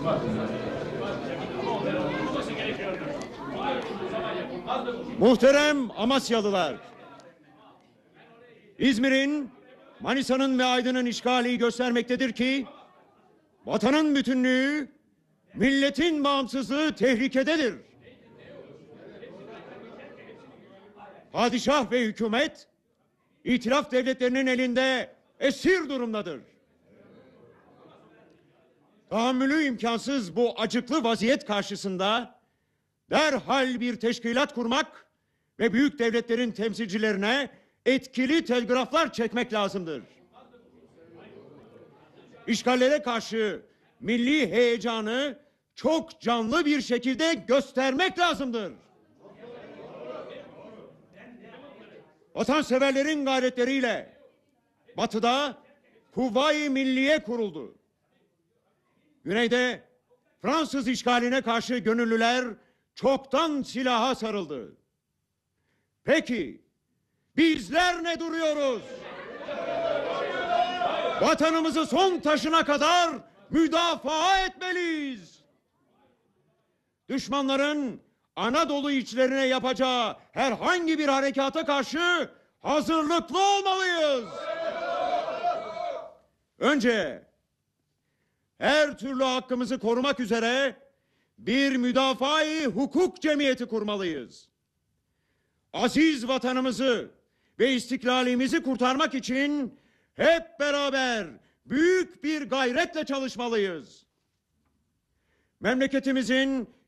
Muhterem Amasyalılar, İzmir'in, Manisa'nın ve Aydın'ın işgali göstermektedir ki vatanın bütünlüğü, milletin bağımsızlığı tehlikededir. Padişah ve hükümet İtilaf devletlerinin elinde esir durumdadır. Tahammülü imkansız bu acıklı vaziyet karşısında derhal bir teşkilat kurmak ve büyük devletlerin temsilcilerine etkili telgraflar çekmek lazımdır. İşgallere karşı milli heyecanı çok canlı bir şekilde göstermek lazımdır. Vatanseverlerin gayretleriyle Batı'da Kuvayi Milliye kuruldu. Güneyde Fransız işgaline karşı gönüllüler çoktan silaha sarıldı. Peki bizler ne duruyoruz? Vatanımızı son taşına kadar müdafaa etmeliyiz. Düşmanların Anadolu içlerine yapacağı herhangi bir harekata karşı hazırlıklı olmalıyız. Önce her türlü hakkımızı korumak üzere bir müdafaa-i hukuk cemiyeti kurmalıyız. Aziz vatanımızı ve istiklalimizi kurtarmak için hep beraber büyük bir gayretle çalışmalıyız. Memleketimizin